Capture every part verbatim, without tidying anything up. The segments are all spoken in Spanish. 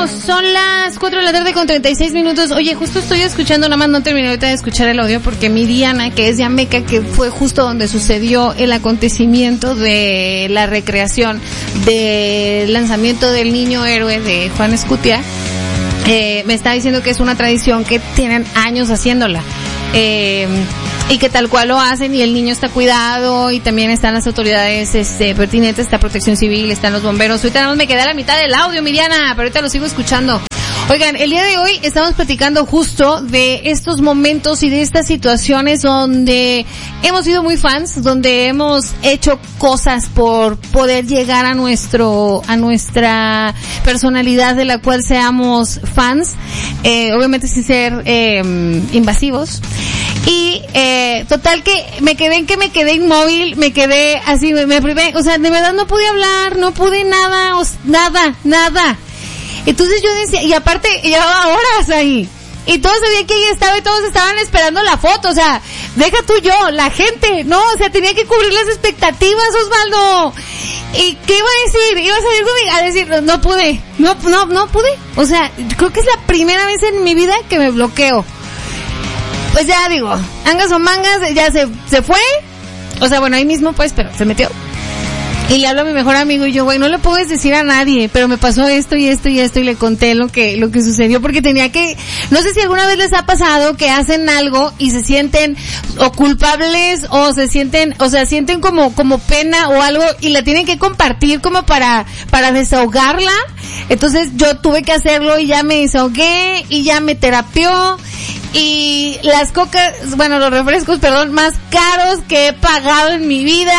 regresamos. Son las cuatro de la tarde con treinta y seis minutos. Oye, justo estoy escuchando, nada más no terminé ahorita de escuchar el audio porque mi Diana, que es de Ameca, que fue justo donde sucedió el acontecimiento de la recreación del lanzamiento del Niño Héroe de Juan Escutia, eh, me está diciendo que es una tradición que tienen años haciéndola. Eh, y que tal cual lo hacen y el niño está cuidado y también están las autoridades este, pertinentes, está Protección Civil, están los bomberos. Ahorita nada más me quedé a la mitad del audio, Miriana, pero ahorita lo sigo escuchando. Oigan, el día de hoy estamos platicando justo de estos momentos y de estas situaciones donde hemos sido muy fans, donde hemos hecho cosas por poder llegar a nuestro, a nuestra personalidad de la cual seamos fans, eh, obviamente sin ser eh, invasivos. Y eh, total que me quedé en que me quedé inmóvil, me quedé así, me, me privé, o sea, de verdad no pude hablar, no pude nada, o, nada, nada. Entonces yo decía, y aparte llevaba horas ahí, y todos sabían que ella estaba y todos estaban esperando la foto, o sea, deja tú yo, la gente, no, o sea, tenía que cubrir las expectativas, Osvaldo. ¿Y qué iba a decir? Iba a salir conmigo a decir, no, no pude, no, no, no pude, o sea, creo que es la primera vez en mi vida que me bloqueo. Pues ya digo, angas o mangas, ya se, se fue, o sea, bueno, ahí mismo pues, pero se metió. Y le hablo a mi mejor amigo y yo, güey, no le puedes decir a nadie, pero me pasó esto y esto y esto y le conté lo que, lo que sucedió porque tenía que, no sé si alguna vez les ha pasado que hacen algo y se sienten o culpables o se sienten, o sea, sienten como, como pena o algo y la tienen que compartir como para, para desahogarla. Entonces yo tuve que hacerlo y ya me desahogué y ya me terapió. Y las cocas, bueno, los refrescos, perdón, más caros que he pagado en mi vida.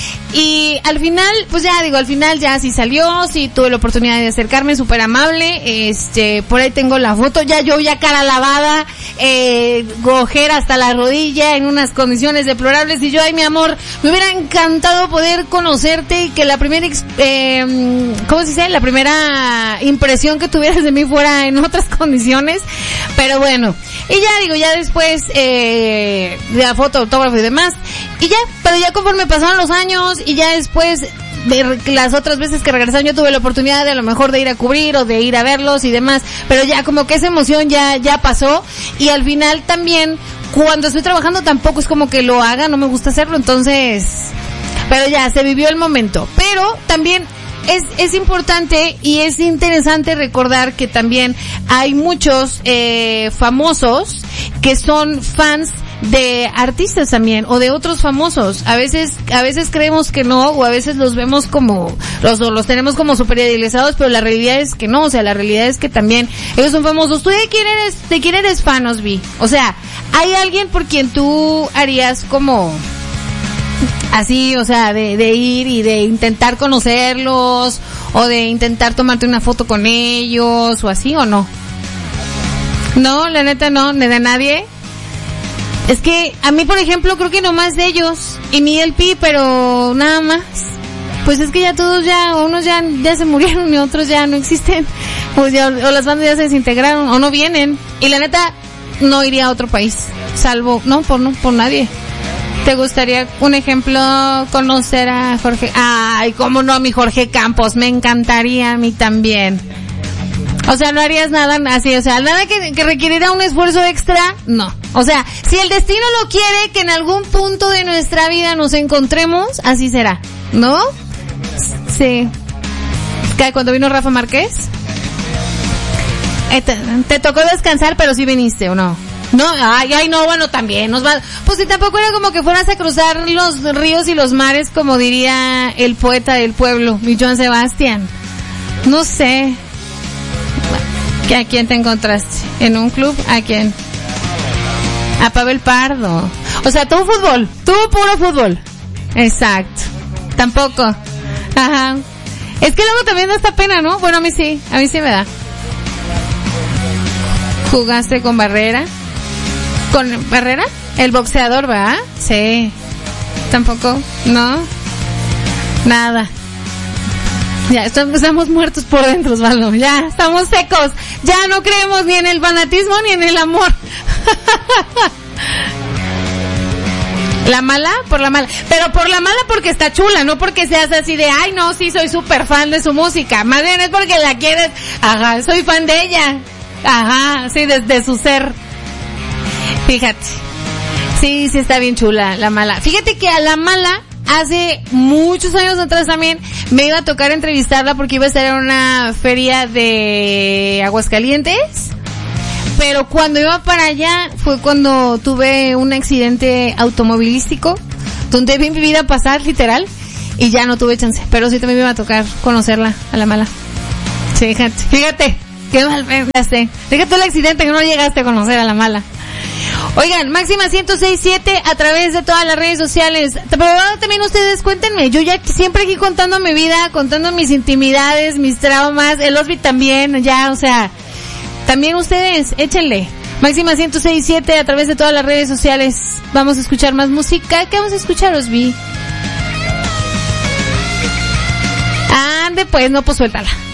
Y al final, pues ya digo, al final ya sí salió, sí tuve la oportunidad de acercarme, súper amable. Este, por ahí tengo la foto, ya yo ya cara lavada, eh, gojera hasta la rodilla, en unas condiciones deplorables. Y yo, ay mi amor, me hubiera encantado poder conocerte y que la primera, eh, ¿cómo se dice? La primera impresión que tuvieras de mí fuera en otras condiciones. Pero bueno, y ya digo, ya después, eh, de la foto, autógrafo y demás, y ya, pero ya conforme pasaron los años, y ya después, de las otras veces que regresaron, yo tuve la oportunidad de a lo mejor de ir a cubrir, o de ir a verlos y demás, pero ya como que esa emoción ya, ya pasó, y al final también, cuando estoy trabajando tampoco es como que lo haga, no me gusta hacerlo, entonces, pero ya, se vivió el momento, pero también, Es, es importante y es interesante recordar que también hay muchos eh, famosos que son fans de artistas también o de otros famosos. A veces a veces creemos que no o a veces los vemos como los los tenemos como super idealizados, pero la realidad es que no, o sea, la realidad es que también ellos son famosos. ¿Tú de quién eres, de quién eres fan, Osvi? O sea, ¿hay alguien por quien tú harías como así, o sea, de, de ir y de intentar conocerlos o de intentar tomarte una foto con ellos o así o no? No, la neta no, ni de nadie. Es que a mí, por ejemplo, creo que nomás de ellos y Miguel Pi, pero nada más. Pues es que ya todos ya, unos ya, ya se murieron y otros ya no existen. O, ya, o las bandas ya se desintegraron o no vienen. Y la neta, no iría a otro país, salvo, no, por no, por nadie. ¿Te gustaría, un ejemplo, conocer a Jorge? Ay, cómo no, a mi Jorge Campos, me encantaría a mí también. O sea, no harías nada así, o sea, nada que, que requiriera un esfuerzo extra, no. O sea, si el destino lo quiere, que en algún punto de nuestra vida nos encontremos, así será, ¿no? Sí. ¿Cuando vino Rafa Márquez? Eh, te, te tocó descansar, pero sí viniste, ¿o no? No, ay, ay, no, bueno, también nos va, pues si tampoco era como que fueras a cruzar los ríos y los mares, como diría el poeta del pueblo, mi Joan Sebastián. No sé. ¿A quién te encontraste? ¿En un club? ¿A quién? A Pavel Pardo. O sea, tú fútbol, tú puro fútbol. Exacto. Tampoco. Ajá. Es que luego también da esta pena, ¿no? Bueno, a mí sí, a mí sí me da. ¿Jugaste con Barrera? ¿Con Barrera? El boxeador, ¿va? Sí. Tampoco, ¿no? Nada. Ya, estamos muertos por dentro, Osvaldo. Ya, estamos secos. Ya no creemos ni en el fanatismo ni en el amor. La mala, por la mala. Pero por la mala porque está chula, no porque seas así de, ay no, sí, soy súper fan de su música. Más bien es porque la quieres, ajá, soy fan de ella. Ajá, sí, desde su ser. Fíjate. Sí, sí está bien chula, la mala. Fíjate que a la mala, hace muchos años atrás también, me iba a tocar entrevistarla porque iba a estar en una feria de Aguascalientes. Pero cuando iba para allá fue cuando tuve un accidente automovilístico donde vi mi vida pasar, literal, y ya no tuve chance. Pero sí también me iba a tocar conocerla, a la mala. Sí, fíjate, fíjate, qué mal pensaste. Fíjate el accidente que no llegaste a conocer a la mala. Oigan, Máxima ciento seis punto siete a través de todas las redes sociales. Pero también ustedes cuéntenme, yo ya siempre aquí contando mi vida, contando mis intimidades, mis traumas, el Osby también, ya, o sea... También ustedes, échenle. Máxima ciento seis punto siete a través de todas las redes sociales. Vamos a escuchar más música. ¿Qué vamos a escuchar, Osby? Ande pues, no, pues suéltala.